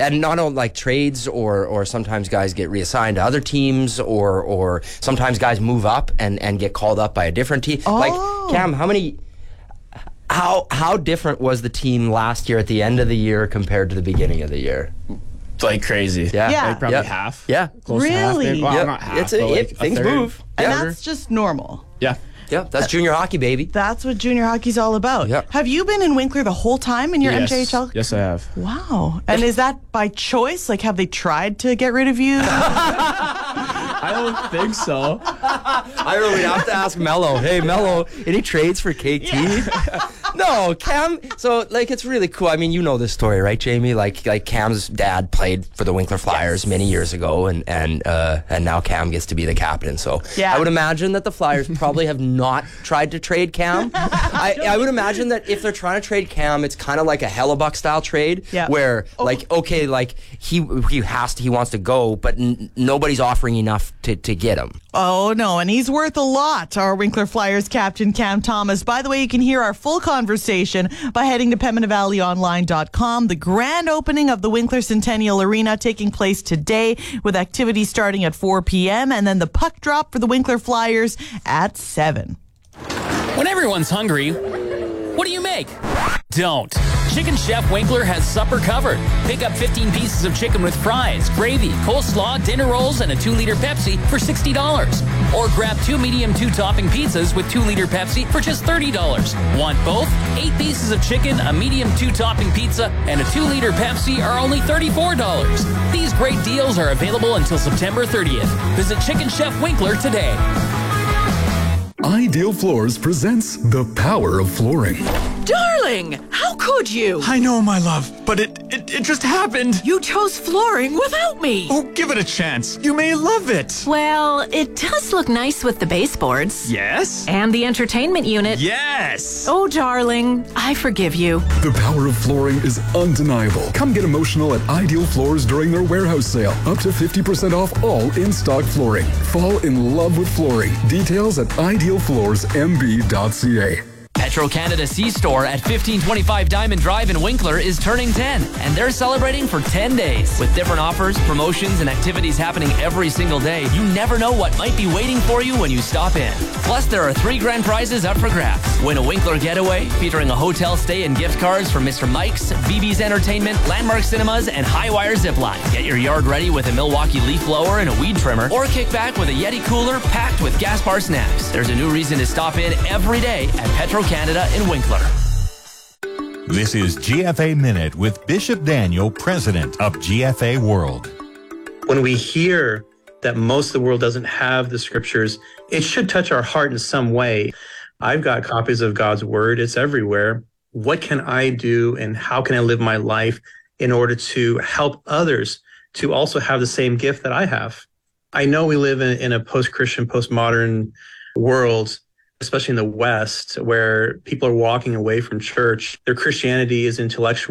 and not only like trades or sometimes guys get reassigned to other teams or sometimes guys move up and get called up by a different team. Oh. Like, Cam, how different was the team last year at the end of the year compared to the beginning of the year? Like crazy. Yeah. Like probably half. Yeah. Close to half. Really? Well, not half, but like things a third. move. And Yeah. that's just normal. Yeah. Yeah, that's junior hockey, baby. That's what junior hockey's all about. Yep. Have you been in Winkler the whole time in your Yes. MJHL? Yes, I have. Wow. And is that by choice? Like, have they tried to get rid of you? I don't think so. I don't know, we'd have to ask Mello. Hey, Mello, any trades for KT? No, Cam. So, like, it's really cool. I mean, you know this story, right, Jamie? Like Cam's dad played for the Winkler Flyers many years ago, and now Cam gets to be the captain. So, Yeah. I would imagine that the Flyers probably have not tried to trade Cam. I would imagine that if they're trying to trade Cam, it's kind of like a Hellebuck style trade, where like, okay, like he wants to go, but nobody's offering enough to get him. Oh, no, and he's worth a lot, our Winkler Flyers captain, Cam Thomas. By the way, you can hear our full conversation by heading to PembinaValleyOnline.com. The grand opening of the Winkler Centennial Arena taking place today with activities starting at 4 p.m. and then the puck drop for the Winkler Flyers at 7. When everyone's hungry, what do you make? Don't. Chicken Chef Winkler has supper covered. Pick up 15 pieces of chicken with fries, gravy, coleslaw, dinner rolls, and a 2-liter Pepsi for $60. Or grab 2 medium 2-topping pizzas with 2-liter Pepsi for just $30. Want both? 8 pieces of chicken, a medium 2-topping pizza, and a 2-liter Pepsi are only $34. These great deals are available until September 30th. Visit Chicken Chef Winkler today. Ideal Floors presents The Power of Flooring. Darling, how could you? I know, my love, but it just happened. You chose flooring without me. Oh, give it a chance. You may love it. Well, it does look nice with the baseboards. Yes? And the entertainment unit. Yes! Oh, darling, I forgive you. The power of flooring is undeniable. Come get emotional at Ideal Floors during their warehouse sale. Up to 50% off all in-stock flooring. Fall in love with flooring. Details at idealfloorsmb.ca. Petro-Canada C-Store at 1525 Diamond Drive in Winkler is turning 10, and they're celebrating for 10 days. With different offers, promotions, and activities happening every single day, you never know what might be waiting for you when you stop in. Plus, there are 3 grand prizes up for grabs. Win a Winkler getaway featuring a hotel stay and gift cards from Mr. Mike's, BB's Entertainment, Landmark Cinemas, and Highwire Zipline. Get your yard ready with a Milwaukee leaf blower and a weed trimmer, or kick back with a Yeti cooler packed with gas bar snacks. There's a new reason to stop in every day at Petro-Canada in Winkler. This is GFA Minute with Bishop Daniel, president of GFA World. When we hear that most of the world doesn't have the scriptures, it should touch our heart in some way. I've got copies of God's word. It's everywhere. What can I do and how can I live my life in order to help others to also have the same gift that I have? I know we live in a post-Christian, postmodern world, especially in the West, where people are walking away from church. Their Christianity is intellectual.